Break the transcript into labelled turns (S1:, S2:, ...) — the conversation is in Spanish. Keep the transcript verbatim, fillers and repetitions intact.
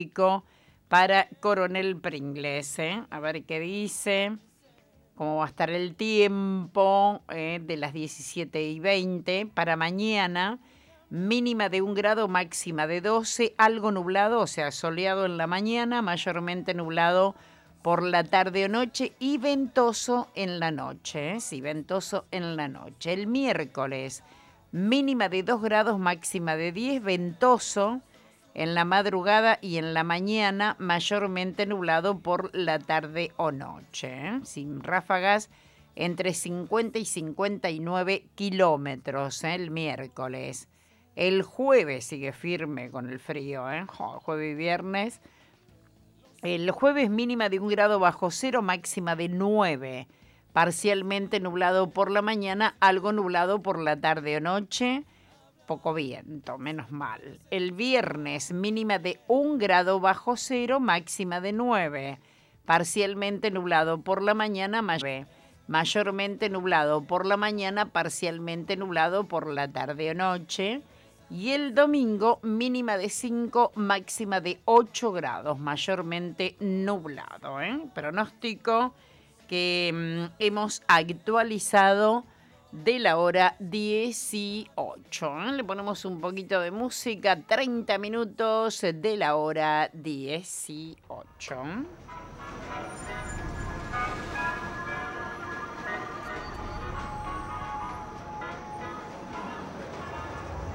S1: para Coronel Pringles, ¿eh? A ver qué dice, cómo va a estar el tiempo eh, de las diecisiete y veinte para mañana. Mínima de un grado, máxima de doce, algo nublado, o sea, soleado en la mañana, mayormente nublado por la tarde o noche y ventoso en la noche, ¿eh? Sí, ventoso en la noche. El miércoles, mínima de dos grados, máxima de diez, ventoso en la madrugada y en la mañana, mayormente nublado por la tarde o noche, ¿eh? Sin ráfagas entre cincuenta y cincuenta y nueve kilómetros, ¿eh? El miércoles. El jueves sigue firme con el frío, ¿eh? Jueves y viernes. El jueves mínima de un grado bajo cero, máxima de nueve. Parcialmente nublado por la mañana, algo nublado por la tarde o noche. Poco viento, menos mal. El viernes mínima de un grado bajo cero, máxima de nueve. Parcialmente nublado por la mañana, mayormente nublado por la mañana, parcialmente nublado por la tarde o noche. Y el domingo, mínima de cinco, máxima de ocho grados, mayormente nublado, ¿eh? Pronóstico que mmm, hemos actualizado de la hora dieciocho. ¿eh? Le ponemos un poquito de música, treinta minutos de la hora dieciocho.